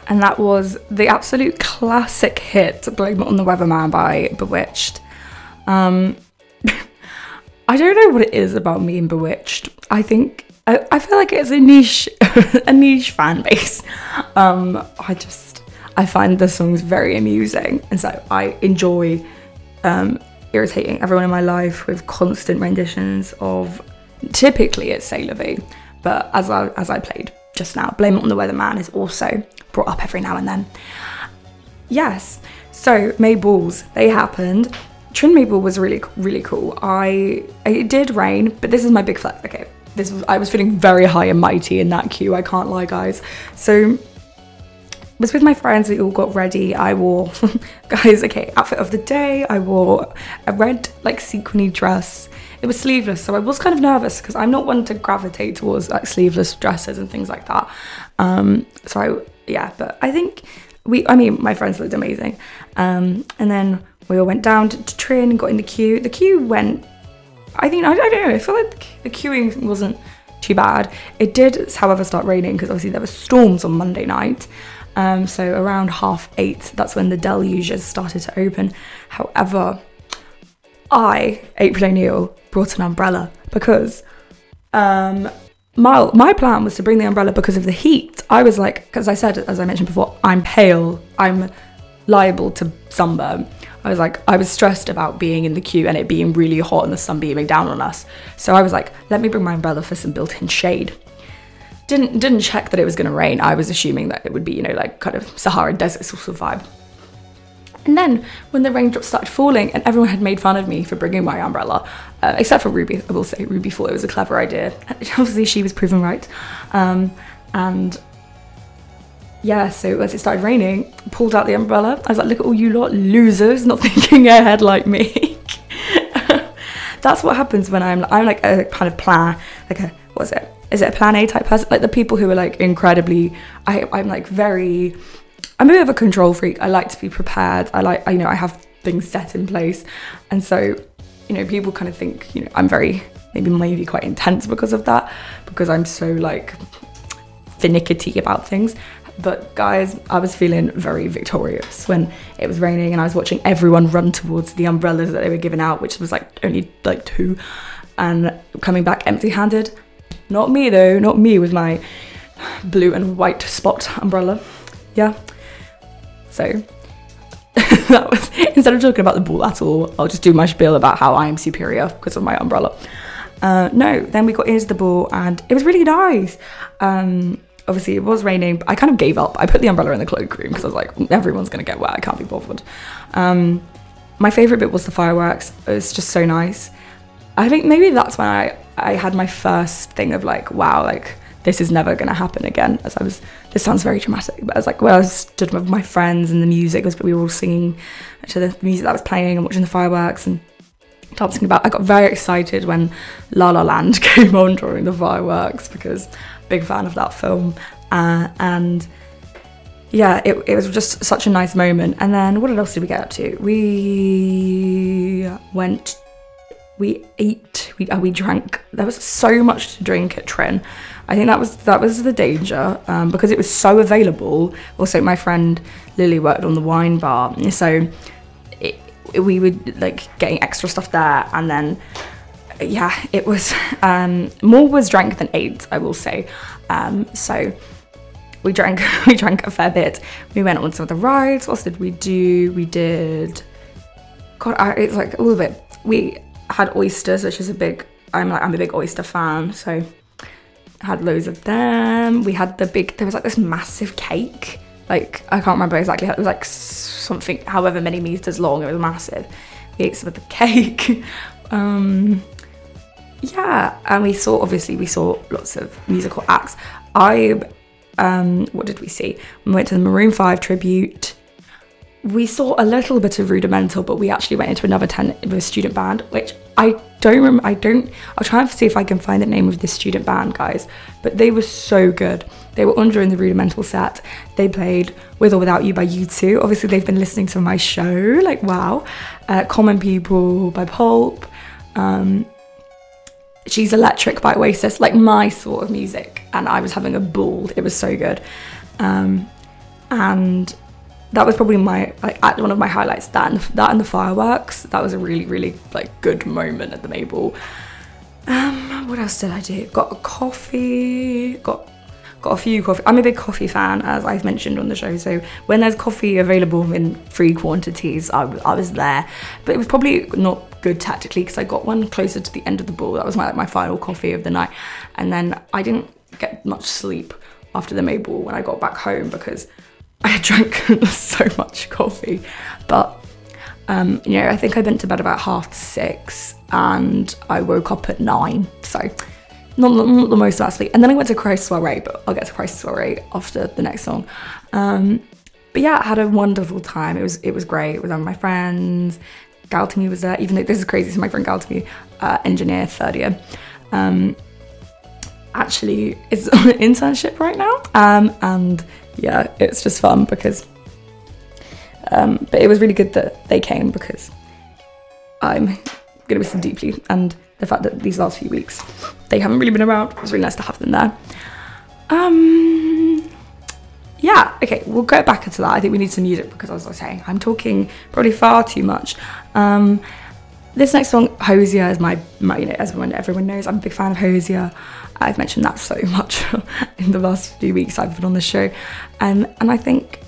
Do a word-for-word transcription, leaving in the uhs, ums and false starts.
and that was the absolute classic hit, Blame It on the Weatherman by Bewitched. Um, I don't know what it is about me and Bewitched. I think, I, I feel like it's a niche, a niche fan base. Um, I just, I find the songs very amusing, and so I enjoy um, irritating everyone in my life with constant renditions of, typically it's C'est La Vie, but as I, as I played just now, Blame It on the Weatherman is also brought up every now and then. Yes, so May Balls, they happened. Trin May Ball was really, really cool. I, it did rain, but this is my big flex. Okay, this was, I was feeling very high and mighty in that queue, I can't lie, guys. So, was with my friends, we all got ready. I wore, guys, okay, outfit of the day. I wore a red, like, sequiny dress. It was sleeveless, so I was kind of nervous because I'm not one to gravitate towards like sleeveless dresses and things like that. Um, so I, yeah, but I think we, I mean, my friends looked amazing. Um, and then we all went down to, to Trin and got in the queue. The queue went, I think, I, I don't know, I feel like the queuing wasn't too bad. It did, however, start raining because obviously there were storms on Monday night. Um, so around half eight, that's when the deluges started to open. However, I, April O'Neil, brought an umbrella because um, my, my plan was to bring the umbrella because of the heat. I was like, because I said, as I mentioned before, I'm pale, I'm liable to sunburn. I was like, I was stressed about being in the queue and it being really hot and the sun beaming down on us. So I was like, let me bring my umbrella for some built-in shade. Didn't, didn't check that it was going to rain. I was assuming that it would be, you know, like kind of Sahara Desert sort of vibe. And then when the raindrops started falling and everyone had made fun of me for bringing my umbrella, uh, except for Ruby, I will say Ruby thought it was a clever idea. Obviously she was proven right. Um, and yeah, so as it started raining, I pulled out the umbrella. I was like, look at all you lot losers, not thinking ahead like me. That's what happens when I'm, I'm like a kind of plan, like a, what is it? Is it a plan A type person? Like the people who are like incredibly, I, I'm like very, I'm a bit of a control freak. I like to be prepared. I like, you know, I have things set in place. And so, you know, people kind of think, you know, I'm very, maybe maybe quite intense because of that, because I'm so like finicky about things. But guys, I was feeling very victorious when it was raining and I was watching everyone run towards the umbrellas that they were giving out, which was like only like two, and coming back empty-handed. Not me though, not me with my blue and white spot umbrella. Yeah. So that was, instead of talking about the ball at all, I'll just do my spiel about how I am superior because of my umbrella. Uh, no, then we got into the ball and it was really nice. Um, obviously it was raining, but I kind of gave up. I put the umbrella in the cloakroom because I was like, everyone's going to get wet, I can't be bothered. Um, my favourite bit was the fireworks. It was just so nice. I think maybe that's when I, I had my first thing of like, wow, like, this is never going to happen again. As I was, this sounds very dramatic, but I was like, well, I stood with my friends and the music was, we were all singing to the music that was playing and watching the fireworks and dancing about. I got very excited when La La Land came on during the fireworks because big fan of that film. Uh, and yeah, it, it was just such a nice moment. And then what else did we get up to? We went, we ate, we, uh, we drank. There was so much to drink at Trin. I think that was that was the danger um, because it was so available. Also, my friend Lily worked on the wine bar, so it, it, we were like getting extra stuff there. And then, yeah, it was um, more was drank than ate, I will say. Um, so we drank we drank a fair bit. We went on some of the rides. What else did we do? We did. God, I, it's like all of it. We had oysters, which is a big. I'm like I'm a big oyster fan, so. Had loads of them. We had the big, there was like this massive cake, like I can't remember exactly, it was like something however many meters long, it was massive. We ate some of the cake. um yeah, and we saw, obviously we saw lots of musical acts. I um what did we see? We went to the Maroon five tribute. We saw a little bit of Rudimental, but we actually went into another tent with a student band, which I don't remember, I don't, I'll try and see if I can find the name of this student band, guys, but they were so good. They were on during the Rudimental set. They played With or Without You by U two. Obviously, they've been listening to my show, like, wow. Uh, Common People by Pulp. Um, She's Electric by Oasis, like my sort of music, and I was having a ball. It was so good. Um, and that was probably my like one of my highlights. That and the, that and the fireworks. That was a really really like good moment at the Mabel. Um, what else did I do? Got a coffee. Got got a few coffee. I'm a big coffee fan, as I've mentioned on the show. So when there's coffee available in free quantities, I, I was there. But it was probably not good tactically because I got one closer to the end of the ball. That was my like, my final coffee of the night, and then I didn't get much sleep after the Mabel when I got back home because I had drank so much coffee. But um, you know, I think I went to bed about half six and I woke up at nine. So not, not the most amount of sleep. And then I went to Christ Soiree, but I'll get to Christ Soiree after the next song. Um, but yeah, I had a wonderful time. It was it was great. It was with my friends. Galtamy was there, even though this is crazy. So my friend Galtamy, uh, engineer, third year. Um, actually is on an internship right now. Um, and yeah, it's just fun because, um, but it was really good that they came because I'm going to miss them deeply. And the fact that these last few weeks, they haven't really been around, it was really nice to have them there. Um, yeah, okay, we'll go back into that. I think we need some music because as I was saying, I'm talking probably far too much. Um, this next song, Hozier, is my, my, you know, as everyone, everyone knows, I'm a big fan of Hozier. I've mentioned that so much in the last few weeks I've been on the show. And, and I think